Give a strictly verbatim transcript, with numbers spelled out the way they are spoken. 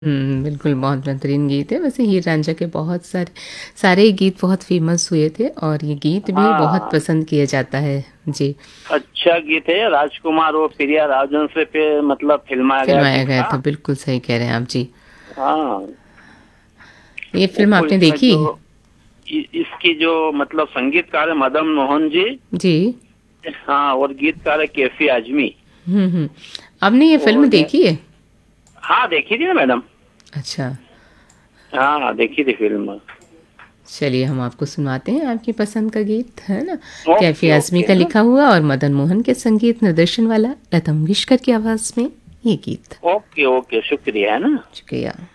हुँ, बिल्कुल, बहुत बेहतरीन गीत है। वैसे हीर रांझा के बहुत सारे सारे ही गीत बहुत फ़ेमस हुए थे और ये गीत भी बहुत हाँ। पसंद किया जाता है। जी। अच्छा गीत है, राजकुमार और प्रिया राजन से पे मतलब फ़िल्माया गया फ़िल्माया गीत गया था, था। बिल्कुल सही कह रहे हैं आप। जी। हाँ। ये वो फ़िल्म को आपने इसमें देखी जो है? इ इसकी जो मतलब संगीतकार है मदन मोहन जी। जी। हाँ, और गीतकार है कैफी आज़मी। हुँ, हुँ। आपने ये फ़िल्म और मैं देखी है? हाँ, देखी थी ना मैडम। अच्छा। हाँ, देखी थी फ़िल्म। चलिए हम आपको सुनाते हैं आपकी पसंद का गीत, है ना? Kaifi okay, Azmi okay. का हाँ। लिखा हुआ और मदन मोहन के संगीत निर्देशन वाला लता मंगेशकर की आवाज़ में ये गीत। ओके, ओके, शुक्रिया, है ना? शुक्रिया।